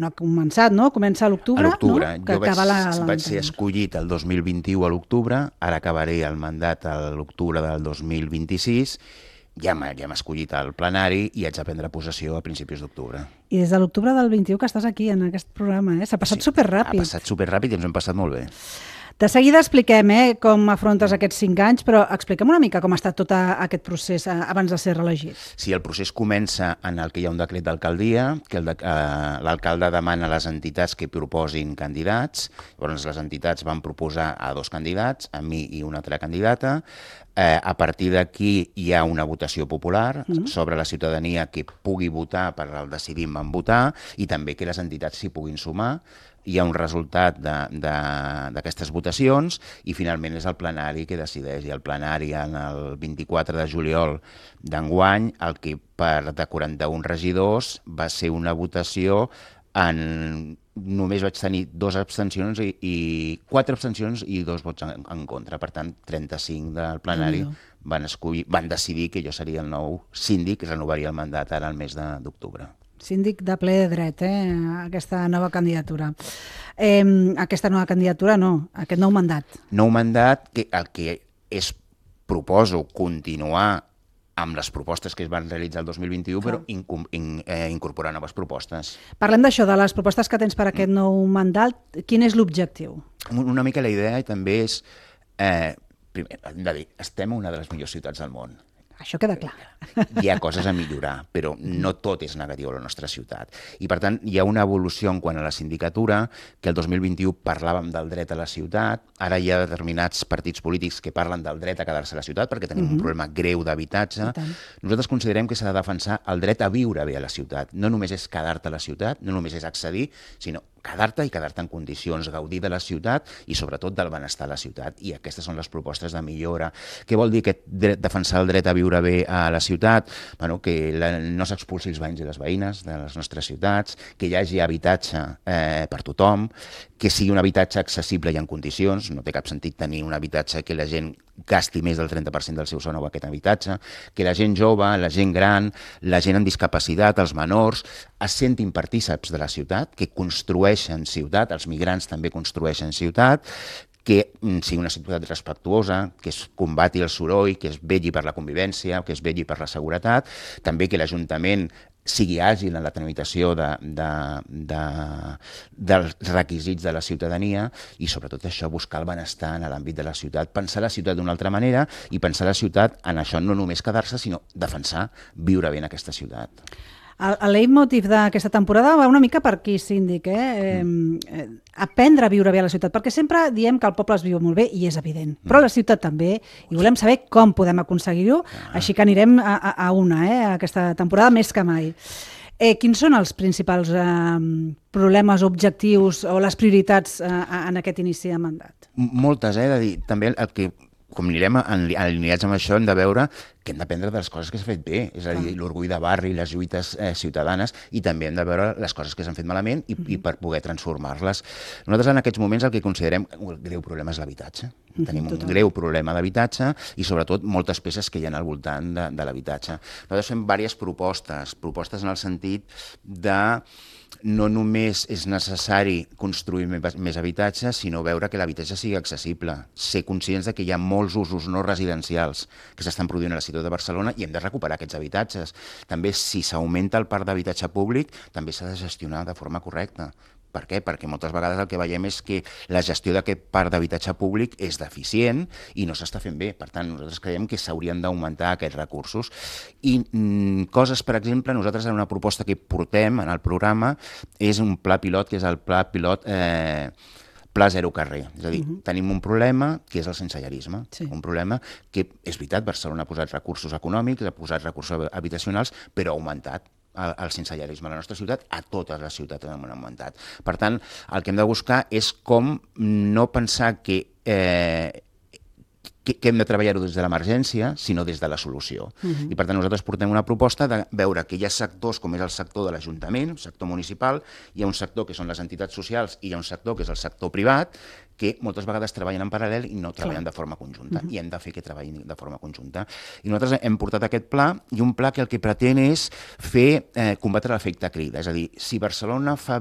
no ha començat, no? Comença a l'octubre, no? Jo vaig ser escollit el 2021 a l'octubre, ara acabaré el mandat a l'octubre del 2026, ja m'he escollit el plenari i haig de prendre possessió a principis d'octubre. I des de l'octubre del 21 que estàs aquí, en aquest programa, S'ha passat superràpid. Ha passat superràpid i ens hem passat molt bé. De seguida expliquem com afrontes aquests 5 anys, però explica'm una mica com ha estat tot aquest procés abans de ser reelegit. Sí, el procés comença en el que hi ha un decret d'alcaldia, que l'alcalde demana a les entitats que proposin candidats. Llavors les entitats van proposar a 2 candidats, a mi i una altra candidata. A partir d'aquí hi ha una votació popular sobre la ciutadania que pugui votar per el decidim van votar i també que les entitats s'hi puguin sumar. Hi ha un resultat d'aquestes votacions i finalment és el plenari que decideix. I el plenari en el 24 de juliol d'enguany, el que de 41 regidors va ser una votació només vaig tenir 2 abstencions i 4 abstencions i 2 vots en contra. Per tant, 35 del plenari van decidir que jo seria el nou síndic i renovaria el mandat ara al mes d'octubre. Síndic de ple de dret, aquesta nova candidatura. Aquesta nova candidatura no, aquest nou mandat. Nou mandat, el que proposo continuar amb les propostes que es van realitzar el 2021, però incorporar noves propostes. Parlem d'això, de les propostes que tens per aquest nou mandat. Quin és l'objectiu? Una mica la idea també és, primer, hem de dir, estem a una de les millors ciutats del món. Això queda clar. Hi ha coses a millorar, però no tot és negatiu a la nostra ciutat. I, per tant, hi ha una evolució en quant a la sindicatura, que el 2021 parlàvem del dret a la ciutat, ara hi ha determinats partits polítics que parlen del dret a quedar-se a la ciutat perquè tenim un problema greu d'habitatge. Nosaltres considerem que s'ha de defensar el dret a viure bé a la ciutat. No només és quedar-te a la ciutat, no només és accedir, sinó quedar-te i quedar-te en condicions, gaudir de la ciutat i sobretot del benestar a la ciutat. I aquestes són les propostes de millora. Què vol dir defensar el dret a viure bé a la ciutat? Que no s'expulsi els veïns i les veïnes de les nostres ciutats, que hi hagi habitatge per tothom, que sigui un habitatge accessible i en condicions. No té cap sentit tenir un habitatge que la gent gasti més del 30% del seu sou en aquest habitatge, que la gent jove, la gent gran, la gent amb discapacitat, els menors, es sentin partíceps de la ciutat, que construeixen ciutat, els migrants també construeixen ciutat, que sigui una ciutat respectuosa, que es combati el soroll, que es vetlli per la convivència, que es vetlli per la seguretat, també que l'Ajuntament sigui àgil en la tramitació dels requisits de la ciutadania i sobretot això, buscar el benestar en l'àmbit de la ciutat, pensar la ciutat d'una altra manera i pensar la ciutat en això no només quedar-se, sinó defensar, viure bé en aquesta ciutat. El leitmotiv d'aquesta temporada va una mica per aquí, síndic, aprendre a viure bé a la ciutat, perquè sempre diem que el poble es viu molt bé i és evident, però la ciutat també, i volem saber com podem aconseguir-ho, així que anirem a aquesta temporada més que mai. Quins són els principals problemes, objectius o les prioritats en aquest inici de mandat? Moltes, de dir, també el que com anirem alineats amb això, hem de veure que hem d'aprendre de les coses que s'ha fet bé, és a dir, l'orgull de barri, les lluites ciutadanes, i també hem de veure les coses que s'han fet malament i per poder transformar-les. Nosaltres en aquests moments el que considerem un greu problema és l'habitatge. Tenim un greu problema d'habitatge i sobretot moltes peces que hi ha al voltant de l'habitatge. Nosaltres fem diverses propostes en el sentit de no només és necessari construir més habitatge, sinó veure que l'habitatge sigui accessible, ser conscients que hi ha molts usos no residencials que s'estan produint a la ciutat de Barcelona i hem de recuperar aquests habitatges. També, si s'augmenta el parc d'habitatge públic, també s'ha de gestionar de forma correcta. Per què? Perquè moltes vegades el que veiem és que la gestió d'aquest parc d'habitatge públic és deficient i no s'està fent bé. Per tant, nosaltres creiem que s'haurien d'augmentar aquests recursos. I coses, per exemple, nosaltres en una proposta que portem en el programa és un pla pilot, que és el pla pilot Pla Zero Carrer. És a dir, tenim un problema que és el sensellarisme. Un problema que, és veritat, Barcelona ha posat recursos econòmics, ha posat recursos habitacionals, però ha augmentat el sensellarisme a la nostra ciutat, a totes les ciutats han augmentat. Per tant, el que hem de buscar és com no pensar que hem de treballar-ho des de l'emergència, sinó des de la solució. I per tant nosaltres portem una proposta de veure que hi ha sectors com és el sector de l'Ajuntament, el sector municipal, hi ha un sector que són les entitats socials i hi ha un sector que és el sector privat, que moltes vegades treballen en paral·lel i no treballen de forma conjunta, i hem de fer que treballin de forma conjunta. I nosaltres hem portat aquest pla, i un pla que el que pretén és combatre l'efecte crida, és a dir, si Barcelona fa